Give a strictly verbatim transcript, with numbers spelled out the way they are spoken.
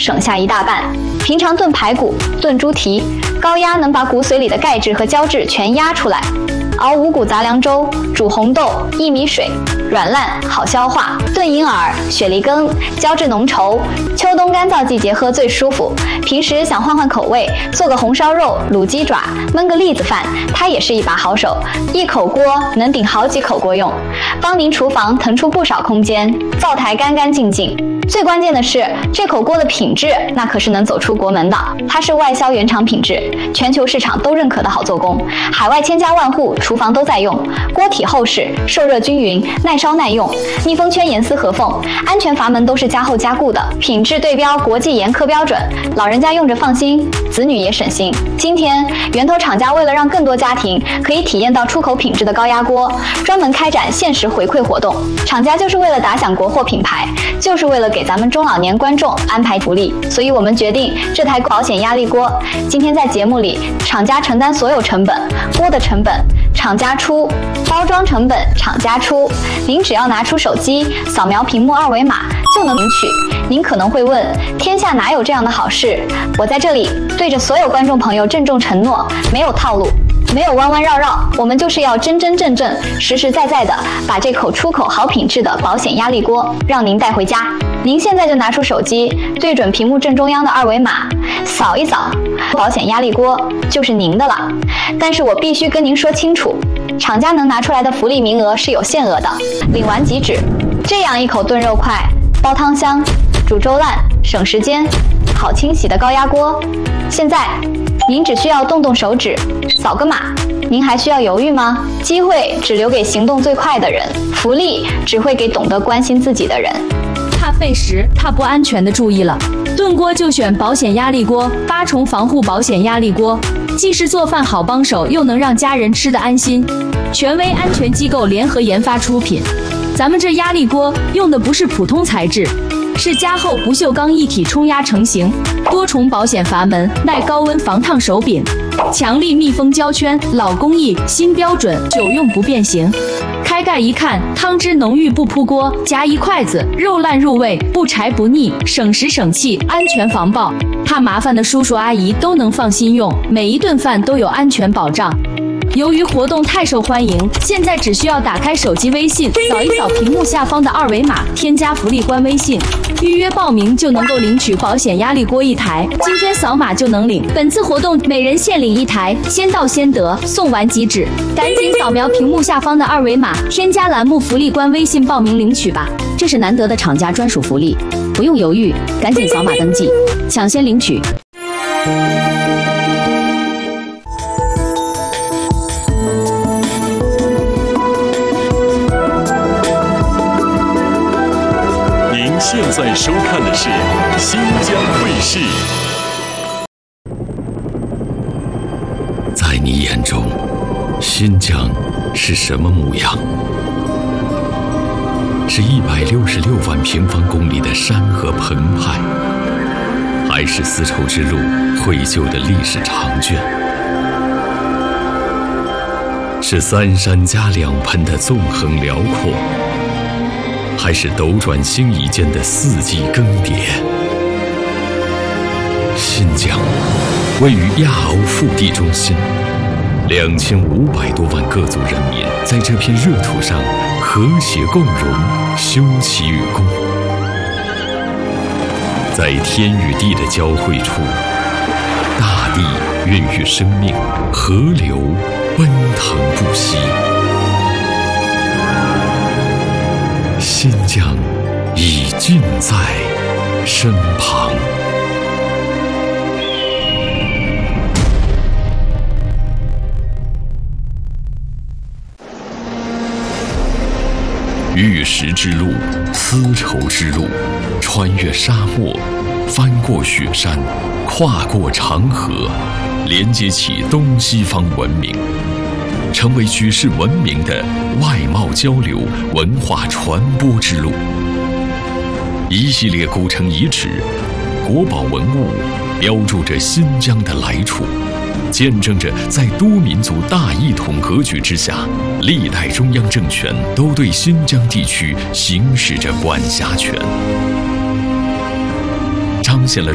省下一大半。平常炖排骨、炖猪蹄，高压能把骨髓里的钙质和胶质全压出来。熬五谷杂粮粥，煮红豆、薏米水，软烂好消化。炖银耳、雪梨羹，胶质浓稠，秋冬干燥季节喝最舒服。平时想换换口味，做个红烧肉、卤鸡爪，焖个栗子饭，它也是一把好手。一口锅能顶好几口锅用，帮您厨房腾出不少空间，灶台干干净净。最关键的是，这口锅的品质那可是能走出国门的，它是外销原厂品质，全球市场都认可的好做工，海外千家万户厨房都在用。锅体厚实，受热均匀，耐烧耐用，密封圈严丝合缝，安全阀门都是加厚加固的，品质对标国际严苛标准，老人家用着放心，子女也省心。今天源头厂家为了让更多家庭可以体验到出口品质的高压锅，专门开展限时回馈活动。厂家就是为了打响国货品牌，就是为了给咱们中老年观众安排福利，所以我们决定这台保险压力锅今天在节目里，厂家承担所有成本，锅的成本厂家出，包装成本厂家出，您只要拿出手机扫描屏幕二维码就能领取。您可能会问，天下哪有这样的好事？我在这里对着所有观众朋友郑重承诺，没有套路，没有弯弯绕绕，我们就是要真真正正、实实在在的把这口出口好品质的保险压力锅让您带回家。您现在就拿出手机，对准屏幕正中央的二维码，扫一扫，保险压力锅就是您的了。但是我必须跟您说清楚，厂家能拿出来的福利名额是有限额的，领完即止。这样一口炖肉快、煲汤香、煮粥烂、省时间、好清洗的高压锅，现在您只需要动动手指，扫个码。您还需要犹豫吗？机会只留给行动最快的人，福利只会给懂得关心自己的人。 怕费时、怕不安全的注意了，炖锅就选保险压力锅，八重防护保险压力锅，既是做饭好帮手，又能让家人吃得安心。权威安全机构联合研发出品，咱们这压力锅用的不是普通材质，是加厚不锈钢一体冲压成型，多重保险阀门，耐高温防烫手柄，强力密封胶圈，老工艺新标准，久用不变形。开盖一看，汤汁浓郁不扑锅，夹一筷子，肉烂入味，不柴不腻，省时省气，安全防爆。怕麻烦的叔叔阿姨都能放心用，每一顿饭都有安全保障。由于活动太受欢迎，现在只需要打开手机微信，扫一扫屏幕下方的二维码，添加福利官微信，预约报名就能够领取保险压力锅一台，今天扫码就能领。本次活动每人限领一台，先到先得，送完即止。赶紧扫描屏幕下方的二维码，添加栏目福利官微信报名领取吧，这是难得的厂家专属福利，不用犹豫，赶紧扫码登记，抢先领取。 现在收看的是新疆卫视。 在你眼中，新疆是什么模样？是一百六十六万平方公里的山河澎湃，还是丝绸之路绘就的历史长卷？是三山加两盆的纵横辽阔，还是斗转星移间的四季更迭？新疆位于亚欧腹地中心，两千五百多万各族人民在这片热土上和谐共荣，休戚与共。在天与地的交汇处，大地孕育生命，河流奔腾不息。新疆已近在身旁。玉石之路，丝绸之路，穿越沙漠，翻过雪山，跨过长河，连接起东西方文明，成为举世闻名的外贸交流、文化传播之路。一系列古城遗址、国宝文物，标注着新疆的来处，见证着在多民族大一统格局之下，历代中央政权都对新疆地区行使着管辖权，彰显了